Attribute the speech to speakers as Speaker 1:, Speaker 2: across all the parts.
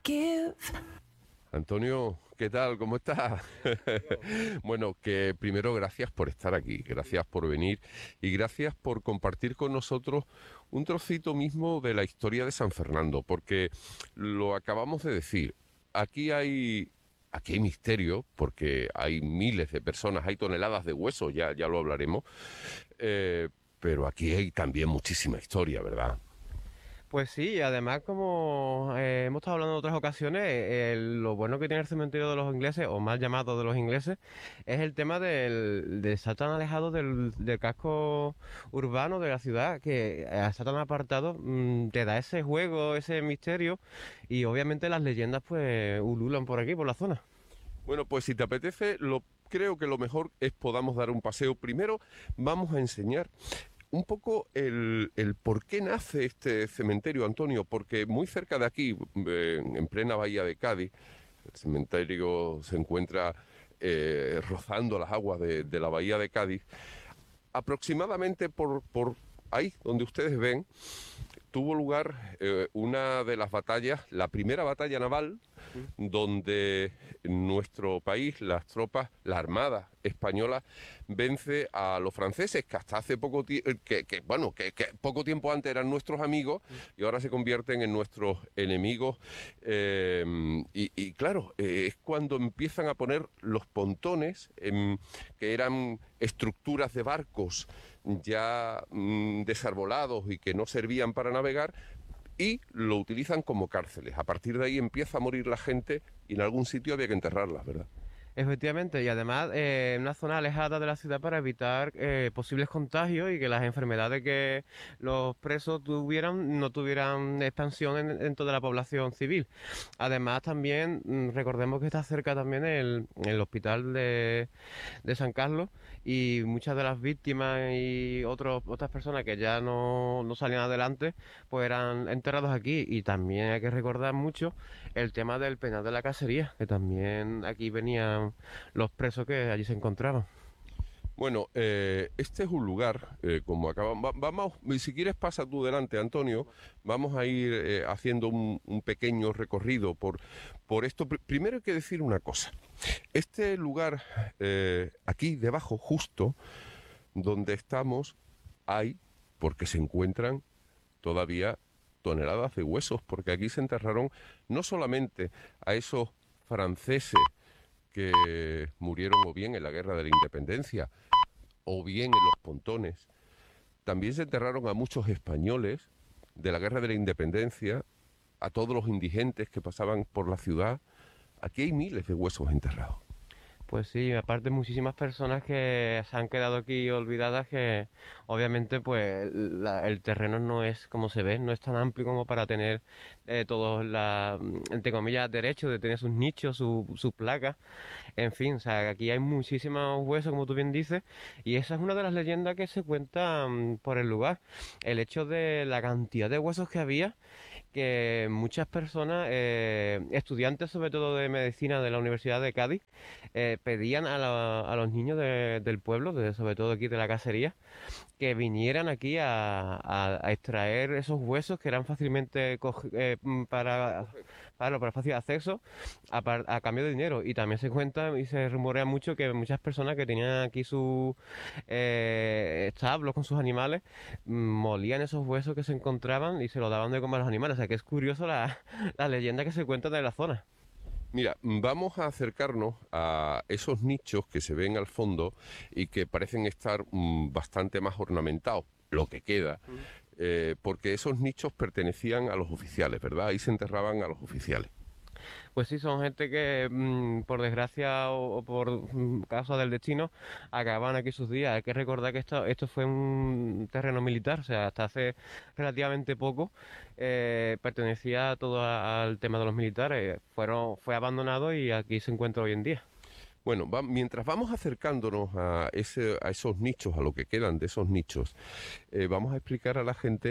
Speaker 1: give.
Speaker 2: Antonio, ¿qué tal? ¿Cómo estás? Bueno, que primero gracias por estar aquí, gracias por venir y gracias por compartir con nosotros un trocito mismo de la historia de San Fernando, porque lo acabamos de decir, aquí hay misterio, porque hay miles de personas, hay toneladas de huesos, ya lo hablaremos, eh, pero aquí hay también muchísima historia, ¿verdad?
Speaker 3: Pues sí, y además como hemos estado hablando en otras ocasiones, lo bueno que tiene el cementerio de los ingleses, o mal llamado de los ingleses, es el tema de estar tan alejado del casco urbano de la ciudad, que estar tan apartado, te da ese juego, ese misterio, y obviamente las leyendas pues ululan por aquí, por la zona.
Speaker 2: Bueno, pues si te apetece, creo que lo mejor es podamos dar un paseo. Primero vamos a enseñar un poco el por qué nace este cementerio, Antonio, porque muy cerca de aquí, en plena bahía de Cádiz, el cementerio se encuentra rozando las aguas de la bahía de Cádiz, aproximadamente por ahí donde ustedes ven, tuvo lugar una de las batallas, la primera batalla naval, donde nuestro país, las tropas, la Armada española, vence a los franceses, que hasta hace poco tiempo, que poco tiempo antes eran nuestros amigos y ahora se convierten en nuestros enemigos. Y claro, es cuando empiezan a poner los pontones, que eran estructuras de barcos ya desarbolados y que no servían para navegar, y lo utilizan como cárceles. A partir de ahí empieza a morir la gente y en algún sitio había que enterrarlas, ¿verdad?
Speaker 3: Efectivamente, y además en una zona alejada de la ciudad para evitar posibles contagios y que las enfermedades que los presos tuvieran no tuvieran expansión en toda la población civil. Además también recordemos que está cerca también el hospital de San Carlos, y muchas de las víctimas y otras personas que ya no salían adelante pues eran enterrados aquí. Y también hay que recordar mucho el tema del penal de la cacería, que también aquí venían los presos que allí se encontraban.
Speaker 2: Bueno, este es un lugar, como acabamos, vamos, si quieres pasa tú delante, Antonio, vamos a ir haciendo un pequeño recorrido por esto. Primero hay que decir una cosa, este lugar, aquí debajo, justo donde estamos, hay, porque se encuentran todavía toneladas de huesos, porque aquí se enterraron no solamente a esos franceses que murieron o bien en la Guerra de la Independencia o bien en los pontones, también se enterraron a muchos españoles de la Guerra de la Independencia, a todos los indigentes que pasaban por la ciudad. Aquí hay miles de huesos enterrados.
Speaker 3: Pues sí, aparte muchísimas personas que se han quedado aquí olvidadas, que obviamente pues el terreno no es como se ve, no es tan amplio como para tener todos entre comillas, derechos de tener sus nichos, sus placas, en fin, o sea, aquí hay muchísimos huesos, como tú bien dices, y esa es una de las leyendas que se cuentan por el lugar, el hecho de la cantidad de huesos que había, que muchas personas, estudiantes sobre todo de medicina de la Universidad de Cádiz, pedían a los niños del pueblo, sobre todo aquí de la cacería, que vinieran aquí a extraer esos huesos que eran fácilmente para fácil acceso a cambio de dinero. Y también se cuenta y se rumorea mucho que muchas personas que tenían aquí sus establos con sus animales, molían esos huesos que se encontraban y se los daban de comer a los animales. O sea que es curioso la leyenda que se cuenta de la zona.
Speaker 2: Mira, vamos a acercarnos a esos nichos que se ven al fondo y que parecen estar bastante más ornamentados, lo que queda, porque esos nichos pertenecían a los oficiales, ¿verdad? Ahí se enterraban a los oficiales.
Speaker 3: Pues sí, son gente que por desgracia o por causa del destino acaban aquí sus días. Hay que recordar que esto fue un terreno militar, o sea, hasta hace relativamente poco pertenecía todo al tema de los militares. Fue abandonado y aquí se encuentra hoy en día.
Speaker 2: Bueno, mientras vamos acercándonos a esos nichos, a lo que quedan de esos nichos, vamos a explicar a la gente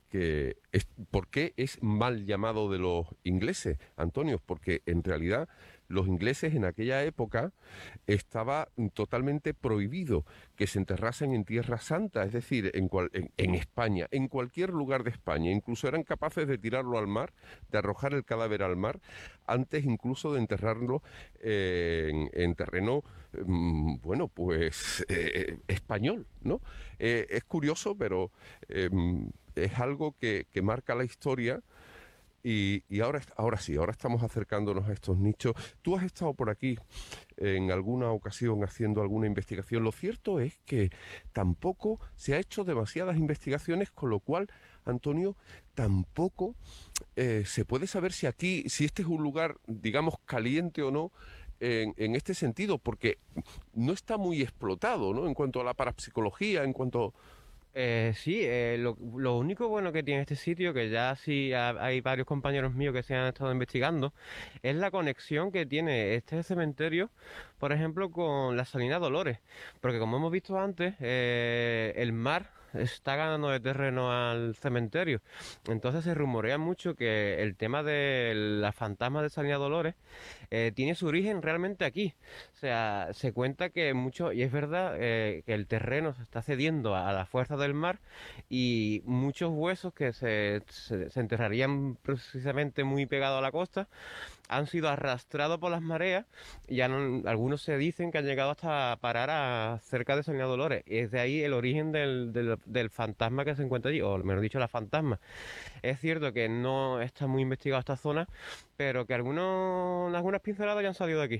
Speaker 2: ¿por qué es mal llamado de los ingleses, Antonio? Porque en realidad los ingleses en aquella época estaba totalmente prohibido que se enterrasen en Tierra Santa, es decir, en España, en cualquier lugar de España. Incluso eran capaces de tirarlo al mar, de arrojar el cadáver al mar, antes incluso de enterrarlo en terreno, bueno, pues español, ¿no? Es curioso, pero es algo que marca la historia. Y ahora sí, ahora estamos acercándonos a estos nichos. Tú has estado por aquí en alguna ocasión haciendo alguna investigación. Lo cierto es que tampoco se ha hecho demasiadas investigaciones, con lo cual, Antonio, tampoco se puede saber si aquí, si este es un lugar, digamos, caliente o no. En este sentido, porque no está muy explotado, ¿no? En cuanto a la parapsicología, en cuanto...
Speaker 3: Sí, lo único bueno que tiene este sitio, que ya sí hay varios compañeros míos que se han estado investigando, es la conexión que tiene este cementerio, por ejemplo, con la Salina Dolores. Porque como hemos visto antes, el mar está ganando de terreno al cementerio. Entonces se rumorea mucho que el tema de las fantasmas de Salina Dolores tiene su origen realmente aquí. O sea, se cuenta que mucho, y es verdad, que el terreno se está cediendo a la fuerza del mar y muchos huesos que se enterrarían precisamente muy pegados a la costa han sido arrastrados por las mareas y algunos se dicen que han llegado hasta parar cerca de Salina Dolores. Y es de ahí el origen del fantasma que se encuentra allí, o mejor dicho, la fantasma. Es cierto que no está muy investigado esta zona, pero que algunas pinceladas ya han salido de aquí.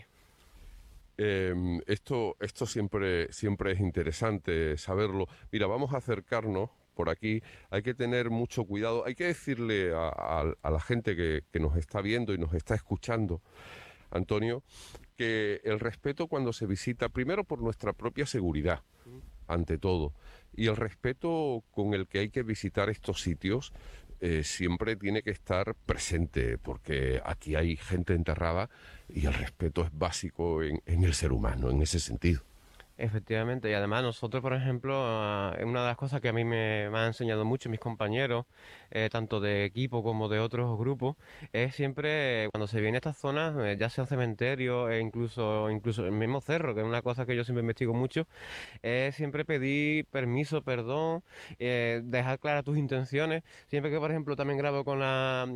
Speaker 2: Esto siempre es interesante saberlo. Mira, vamos a acercarnos por aquí. Hay que tener mucho cuidado. Hay que decirle a la gente que nos está viendo y nos está escuchando, Antonio, que el respeto cuando se visita, primero por nuestra propia seguridad, ante todo, y el respeto con el que hay que visitar estos sitios siempre tiene que estar presente, porque aquí hay gente enterrada y el respeto es básico en el ser humano, en ese sentido.
Speaker 3: Efectivamente, y además nosotros, por ejemplo, una de las cosas que a mí me han enseñado mucho mis compañeros, tanto de equipo como de otros grupos, es siempre cuando se viene a estas zonas, ya sea cementerio, incluso el mismo cerro, que es una cosa que yo siempre investigo mucho, es siempre pedir permiso, perdón, dejar claras tus intenciones. Siempre que, por ejemplo, también grabo con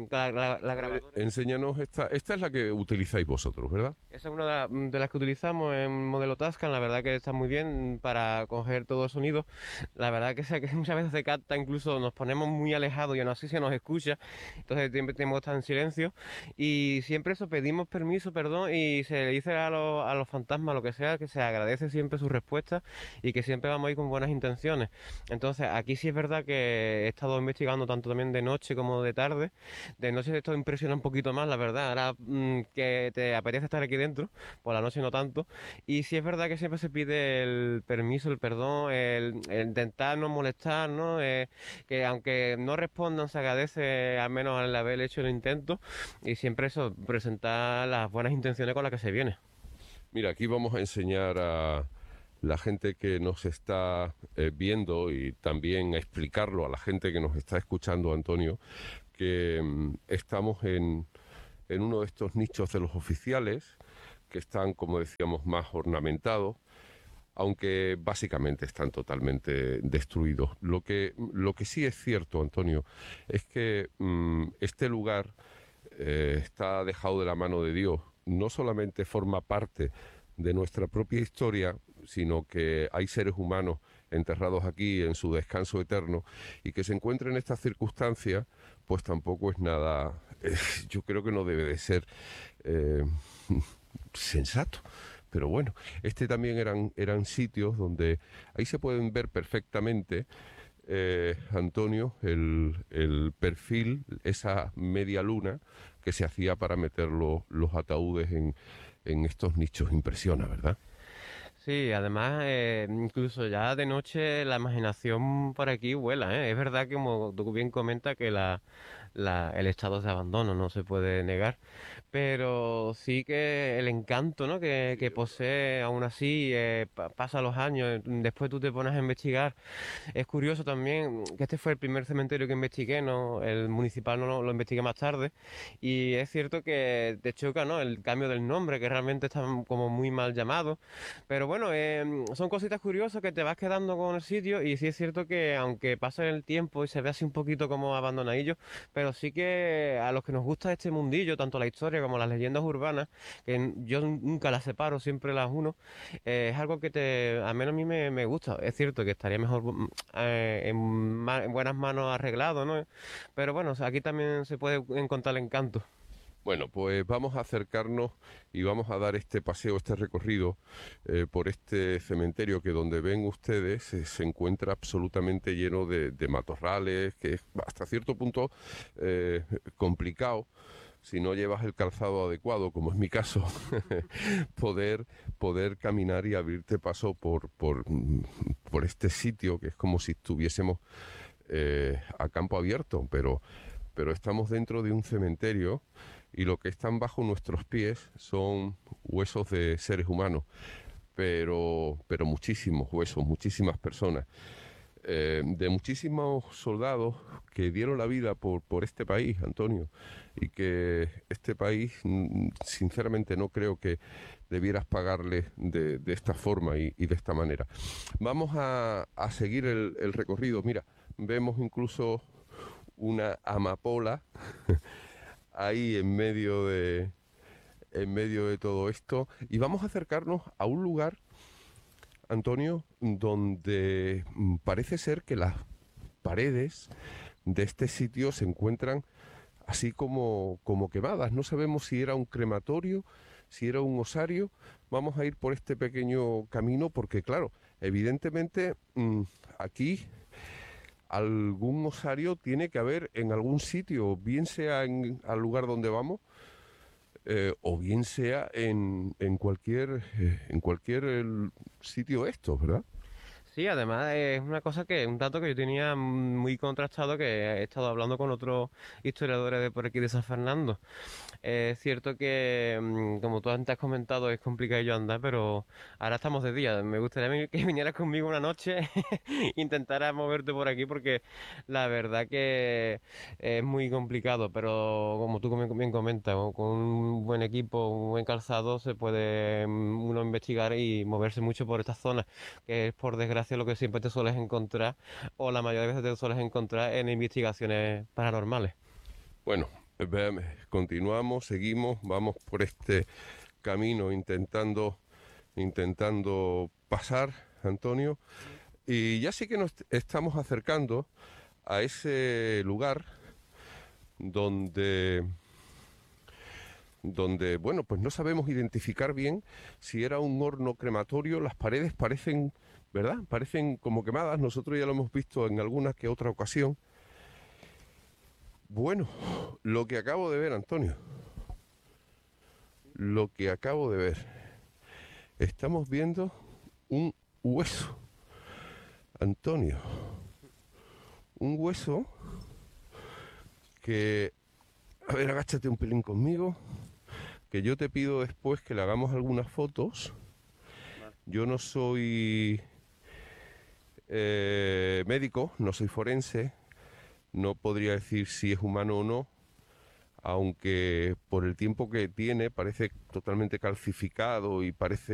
Speaker 3: la grabadora.
Speaker 2: Enséñanos esta es la que utilizáis vosotros, ¿verdad?
Speaker 3: Esa es una de las que utilizamos en modelo Tascam, la verdad que está muy bien para coger todo el sonido. La verdad que, que muchas veces se capta, incluso nos ponemos muy alejados y aún así se nos escucha, entonces siempre tenemos que estar en silencio y siempre eso pedimos permiso, perdón, y se le dice a los fantasmas, lo que sea, que se agradece siempre su respuesta y que siempre vamos a ir con buenas intenciones. Entonces aquí sí es verdad que he estado investigando tanto también de noche como de tarde. De noche esto impresiona un poquito más, la verdad, ahora que te apetece estar aquí dentro, por la noche no tanto. Y sí es verdad que siempre se pide el permiso, el perdón, el intentar no molestar, ¿no? Que aunque no respondan, se agradece al menos al haber hecho el intento y siempre eso, presentar las buenas intenciones con las que se viene.
Speaker 2: Mira, aquí vamos a enseñar a la gente que nos está viendo y también a explicarlo a la gente que nos está escuchando, Antonio, que estamos en uno de estos nichos de los oficiales que están, como decíamos, más ornamentados, aunque básicamente están totalmente destruidos. Lo que sí es cierto, Antonio, es que este lugar está dejado de la mano de Dios. No solamente forma parte de nuestra propia historia, sino que hay seres humanos enterrados aquí en su descanso eterno y que se encuentren en estas circunstancias, pues tampoco es nada, yo creo que no debe de ser eh, sensato. Pero bueno, también eran sitios donde ahí se pueden ver perfectamente, Antonio, el perfil, esa media luna que se hacía para meter los ataúdes en estos nichos. Impresiona, ¿verdad?
Speaker 3: Sí, además, incluso ya de noche la imaginación por aquí vuela, ¿eh? Es verdad que, como tú bien comentas, que el estado de abandono, no se puede negar. Pero sí que el encanto, ¿no? que posee, aún así, pasa los años, después tú te pones a investigar. Es curioso también que este fue el primer cementerio que investigué, ¿no? El municipal no lo investigué más tarde. Y es cierto que te choca, ¿no? El cambio del nombre, que realmente está como muy mal llamado. Pero bueno, son cositas curiosas que te vas quedando con el sitio. Y sí es cierto que aunque pase el tiempo y se ve así un poquito como abandonadillo, pero sí que a los que nos gusta este mundillo, tanto la historia como las leyendas urbanas, que yo nunca las separo, siempre las uno, es algo que al menos a mí me gusta. Es cierto que estaría mejor en buenas manos arreglado, ¿no? Pero bueno, o sea, aquí también se puede encontrar el encanto.
Speaker 2: Bueno, pues vamos a acercarnos y vamos a dar este paseo, este recorrido por este cementerio que donde ven ustedes se encuentra absolutamente lleno de matorrales, que es hasta cierto punto complicado si no llevas el calzado adecuado, como es mi caso, poder, poder caminar y abrirte paso por este sitio que es como si estuviésemos a campo abierto, pero estamos dentro de un cementerio y lo que están bajo nuestros pies son huesos de seres humanos, pero muchísimos huesos, muchísimas personas, de muchísimos soldados que dieron la vida por este país, Antonio, y que este país, sinceramente, no creo que debieras pagarle de esta forma y de esta manera. Vamos a seguir el recorrido. Mira, vemos incluso una amapola ahí en medio de todo esto y vamos a acercarnos a un lugar, Antonio, donde parece ser que las paredes de este sitio se encuentran así como quemadas. No sabemos si era un crematorio, si era un osario. Vamos a ir por este pequeño camino porque, claro, evidentemente aquí algún osario tiene que haber en algún sitio, bien sea al lugar donde vamos, o bien sea en cualquier sitio estos, ¿verdad?
Speaker 3: Sí, además es una cosa que, un dato que yo tenía muy contrastado, que he estado hablando con otros historiadores de por aquí de San Fernando. Es cierto que, como tú antes has comentado, es complicado yo andar, pero ahora estamos de día. Me gustaría que vinieras conmigo una noche, intentaras moverte por aquí, porque la verdad que es muy complicado, pero como tú bien comentas, con un buen equipo, un buen calzado, se puede uno investigar y moverse mucho por estas zonas, que es por desgracia lo que siempre te sueles encontrar, o la mayoría de veces te sueles encontrar en investigaciones paranormales.
Speaker 2: Bueno, continuamos, seguimos, vamos por este camino intentando pasar, Antonio, y ya sí que nos estamos acercando a ese lugar donde bueno, pues no sabemos identificar bien si era un horno crematorio. Las paredes parecen, ¿verdad? Parecen como quemadas. Nosotros ya lo hemos visto en alguna que otra ocasión. Bueno, lo que acabo de ver, Antonio, lo que acabo de ver. Estamos viendo un hueso, Antonio. Un hueso que... A ver, agáchate un pelín conmigo, que yo te pido después que le hagamos algunas fotos. Yo no soy médico, no soy forense, no podría decir si es humano o no, aunque por el tiempo que tiene parece totalmente calcificado y parece